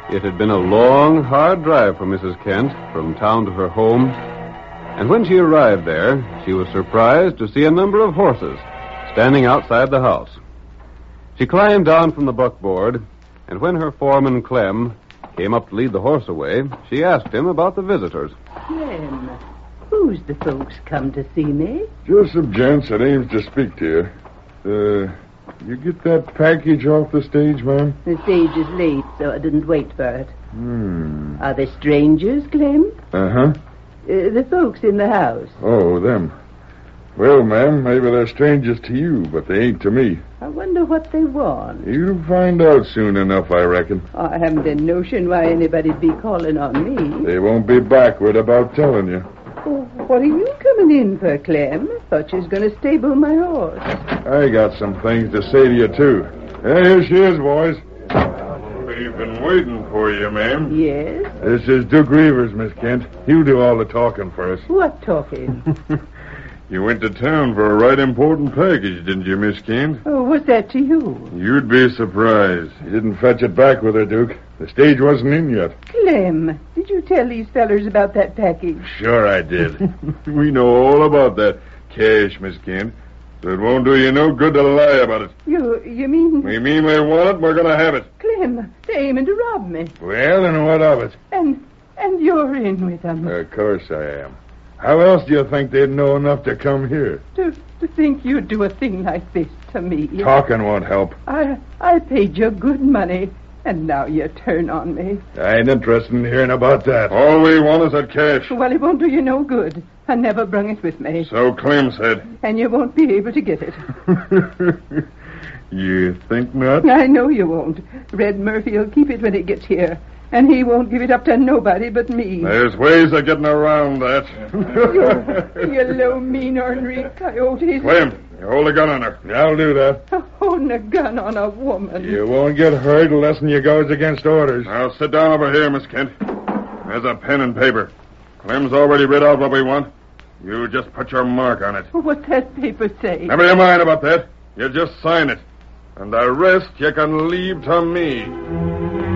It had been a long, hard drive for Mrs. Kent from town to her home. And when she arrived there, she was surprised to see a number of horses standing outside the house. She climbed down from the buckboard, and when her foreman, Clem, came up to lead the horse away, she asked him about the visitors. Clem, who's the folks come to see me? Just some gents that aims to speak to you. You get that package off the stage, ma'am? The stage is late, so I didn't wait for it. Are they strangers, Clem? Uh-huh. The folks in the house. Oh, them. Well, ma'am, maybe they're strangers to you, but they ain't to me. I wonder what they want. You'll find out soon enough, I reckon. I haven't a notion why anybody'd be calling on me. They won't be backward about telling you. Oh, what are you coming in for, Clem? I thought you was going to stable my horse. I got some things to say to you, too. Here she is, boys. We've been waiting for you, ma'am. Yes? This is Duke Reavers, Miss Kent. He'll do all the talking for us. What talking? You went to town for a right important package, didn't you, Miss Kent? Oh, what's that to you? You'd be surprised. You didn't fetch it back with her, Duke. The stage wasn't in yet. Clem, did you tell these fellers about that package? Sure I did. We know all about that cash, Miss Kent. So it won't do you no good to lie about it. You mean... We mean we want it, and we're going to have it. Clem, they're aiming to rob me. Well, and what of it? And you're in with them. Of course I am. How else do you think they'd know enough to come here? To think you'd do a thing like this to me. Talking won't help. I paid you good money, and now you turn on me. I ain't interested in hearing about that. All we want is that cash. Well, it won't do you no good. I never brung it with me. So Clem said. And you won't be able to get it. You think not? I know you won't. Red Murphy will keep it when it gets here. And he won't give it up to nobody but me. There's ways of getting around that. You low, mean, ornery coyote. Clem, you hold a gun on her. I'll do that. Holding a gun on a woman. You won't get hurt unless you goes against orders. Now sit down over here, Miss Kent. There's a pen and paper. Clem's already read out what we want. You just put your mark on it. What's that paper say? Never you mind about that. You just sign it. And the rest you can leave to me.